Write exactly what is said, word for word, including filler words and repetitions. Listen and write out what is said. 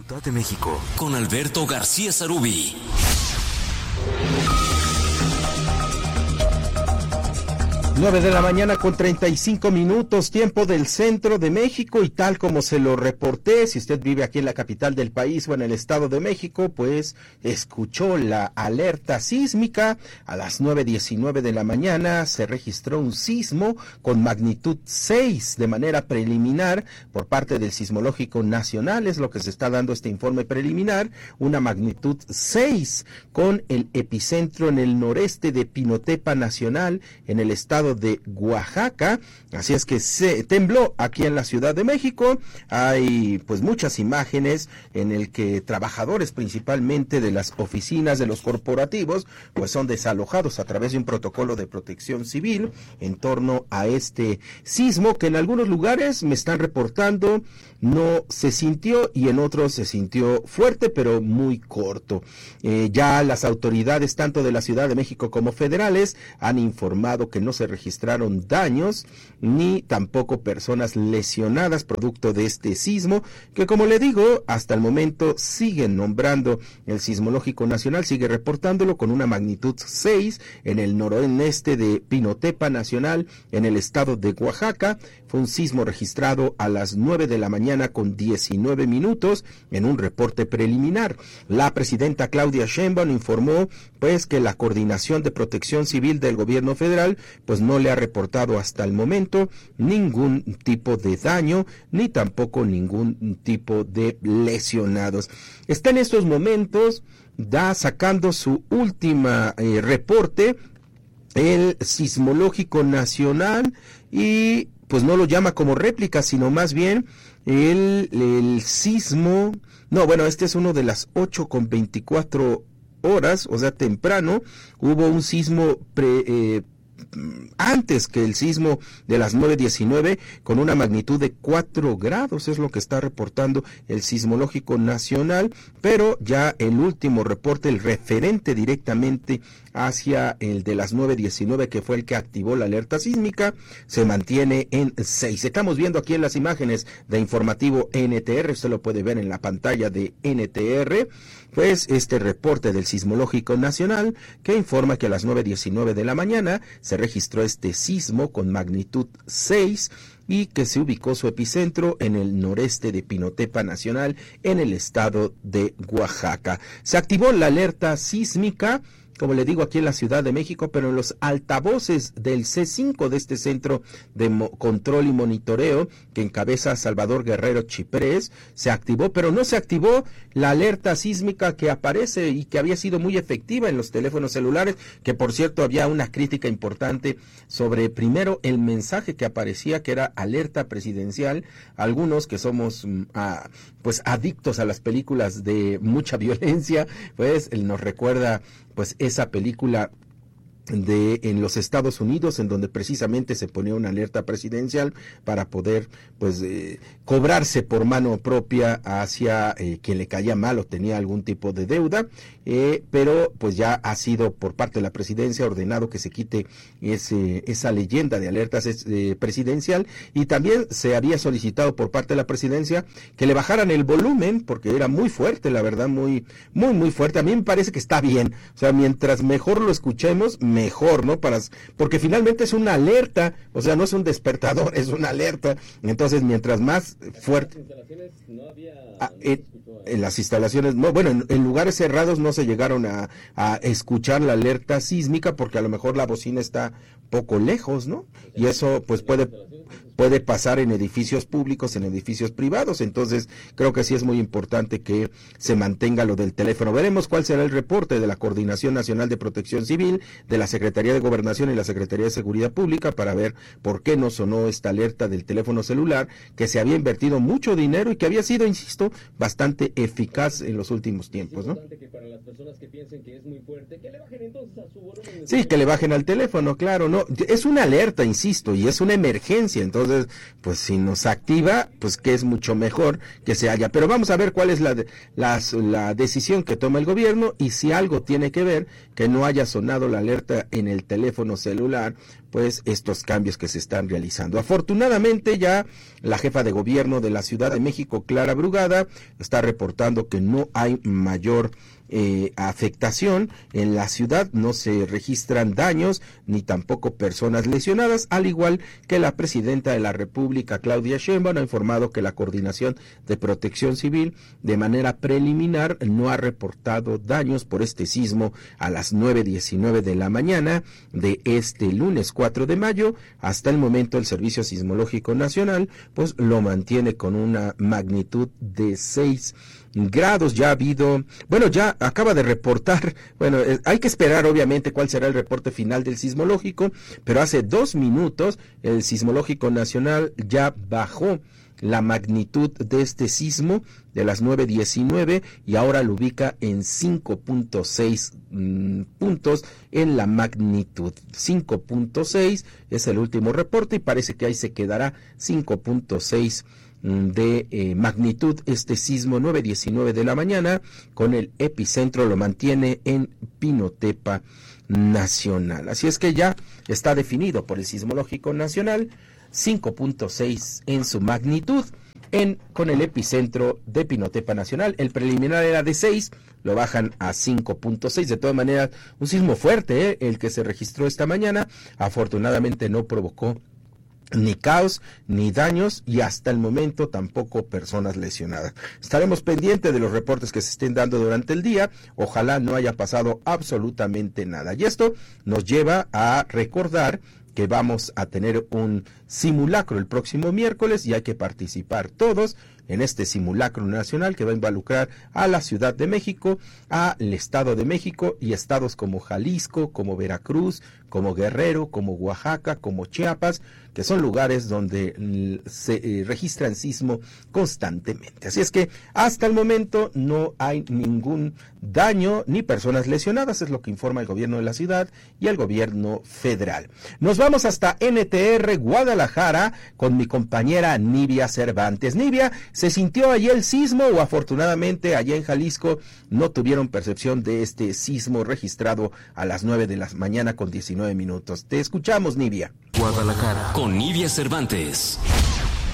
Ciudad de México, con Alberto García Sarubí. nueve de la mañana con treinta y cinco minutos, tiempo del centro de México, y tal como se lo reporté, si usted vive aquí en la capital del país o en el Estado de México, pues escuchó la alerta sísmica. A las nueve diecinueve de la mañana se registró un sismo con magnitud seis de manera preliminar por parte del Sismológico Nacional, es lo que se está dando este informe preliminar, una magnitud seis con el epicentro en el noreste de Pinotepa Nacional, en el estado de Oaxaca. Así es que se tembló aquí en la Ciudad de México. Hay pues muchas imágenes en el que trabajadores principalmente de las oficinas de los corporativos pues son desalojados a través de un protocolo de protección civil en torno a este sismo, que en algunos lugares me están reportando no se sintió y en otros se sintió fuerte pero muy corto. Eh, ya las autoridades tanto de la Ciudad de México como federales han informado que no se registraron daños ni tampoco personas lesionadas producto de este sismo, que como le digo, hasta el momento siguen nombrando, el Sismológico Nacional sigue reportándolo con una magnitud seis en el noroeste de Pinotepa Nacional, en el estado de Oaxaca. Fue un sismo registrado a las nueve de la mañana con diecinueve minutos en un reporte preliminar. La presidenta Claudia Sheinbaum informó pues que la Coordinación de Protección Civil del Gobierno Federal pues no le ha reportado hasta el momento ningún tipo de daño ni tampoco ningún tipo de lesionados. Está en estos momentos da sacando su última eh, reporte el Sismológico Nacional, y pues no lo llama como réplica, sino más bien el, el sismo, no, bueno, este es uno de las ocho con veinticuatro horas, o sea, temprano, hubo un sismo pre, eh, antes que el sismo de las nueve diecinueve con una magnitud de cuatro grados, es lo que está reportando el Sismológico Nacional, pero ya el último reporte, el referente directamente hacia el de las nueve diecinueve, que fue el que activó la alerta sísmica, se mantiene en seis. Estamos viendo aquí en las imágenes de informativo N T R, usted lo puede ver en la pantalla de N T R, pues este reporte del Sismológico Nacional que informa que a las nueve diecinueve de la mañana se registró este sismo con magnitud seis y que se ubicó su epicentro en el noreste de Pinotepa Nacional, en el estado de Oaxaca. Se activó la alerta sísmica, como le digo, aquí en la Ciudad de México, pero en los altavoces del C cinco de este Centro de Mo- Control y Monitoreo, que encabeza Salvador Guerrero Chiprés, se activó, pero no se activó la alerta sísmica que aparece y que había sido muy efectiva en los teléfonos celulares, que por cierto había una crítica importante sobre, primero, el mensaje que aparecía, que era alerta presidencial. Algunos que somos mm, a, pues adictos a las películas de mucha violencia, pues nos recuerda pues esa película de en los Estados Unidos, en donde precisamente se ponía una alerta presidencial para poder pues eh, cobrarse por mano propia hacia eh, quien le caía mal o tenía algún tipo de deuda, eh, pero pues ya ha sido por parte de la presidencia ordenado que se quite ese, esa leyenda de alertas eh, presidencial, y también se había solicitado por parte de la presidencia que le bajaran el volumen porque era muy fuerte, la verdad, muy muy muy fuerte. A mí me parece que está bien, o sea, mientras mejor lo escuchemos, mejor, ¿no? Para, porque finalmente es una alerta, o sea, no es un despertador, es una alerta. Entonces, mientras más fuerte... No había, ah, en, en las instalaciones, no, bueno, en, en lugares cerrados no se llegaron a, a escuchar la alerta sísmica porque a lo mejor la bocina está poco lejos, ¿no? Y eso pues puede puede pasar en edificios públicos, en edificios privados. Entonces creo que sí es muy importante que se mantenga lo del teléfono. Veremos cuál será el reporte de la Coordinación Nacional de Protección Civil, de la Secretaría de Gobernación y la Secretaría de Seguridad Pública, para ver por qué no sonó esta alerta del teléfono celular, que se había invertido mucho dinero y que había sido, insisto, bastante eficaz en los últimos tiempos, ¿no? Que para las personas que piensen que es muy fuerte, que le bajen entonces a su volumen. Sí, que le bajen al teléfono, claro, no, es una alerta, insisto, y es una emergencia. Entonces, pues si nos activa, pues que es mucho mejor que se haya. Pero vamos a ver cuál es la, la, la decisión que toma el gobierno, y si algo tiene que ver que no haya sonado la alerta en el teléfono celular, pues estos cambios que se están realizando. Afortunadamente ya la jefa de gobierno de la Ciudad de México, Clara Brugada, está reportando que no hay mayor Eh, afectación en la ciudad, no se registran daños ni tampoco personas lesionadas, al igual que la presidenta de la República, Claudia Sheinbaum, ha informado que la Coordinación de Protección Civil de manera preliminar no ha reportado daños por este sismo a las nueve diecinueve de la mañana de este lunes cuatro de mayo. Hasta el momento el Servicio Sismológico Nacional pues lo mantiene con una magnitud de seis grados. Ya ha habido, bueno, ya acaba de reportar, bueno, eh, hay que esperar obviamente cuál será el reporte final del sismológico, pero hace dos minutos el Sismológico Nacional ya bajó la magnitud de este sismo de las nueve diecinueve y ahora lo ubica en cinco punto seis mm, puntos en la magnitud. cinco punto seis es el último reporte y parece que ahí se quedará. Cinco punto seis de eh, magnitud este sismo, nueve diecinueve de la mañana, con el epicentro lo mantiene en Pinotepa Nacional. Así es que ya está definido por el Sismológico Nacional, cinco punto seis en su magnitud, en con el epicentro de Pinotepa Nacional. El preliminar era de seis, lo bajan a cinco punto seis. De todas maneras, un sismo fuerte, ¿eh? el que se registró esta mañana. Afortunadamente no provocó ni caos, ni daños, y hasta el momento tampoco personas lesionadas. Estaremos pendientes de los reportes que se estén dando durante el día. Ojalá no haya pasado absolutamente nada. Y esto nos lleva a recordar que vamos a tener un simulacro el próximo miércoles y hay que participar todos en este simulacro nacional que va a involucrar a la Ciudad de México, al Estado de México y estados como Jalisco, como Veracruz, como Guerrero, como Oaxaca, como Chiapas, que son lugares donde se eh, registran sismo constantemente. Así es que hasta el momento no hay ningún daño ni personas lesionadas, es lo que informa el gobierno de la ciudad y el gobierno federal. Nos vamos hasta N T R Guadalajara con mi compañera Nivia Cervantes. Nivia, ¿se sintió allí el sismo o afortunadamente allá en Jalisco no tuvieron percepción de este sismo registrado a las nueve de la mañana con diecinueve minutos? Te escuchamos, Nivia. Guadalajara con Nivia Cervantes.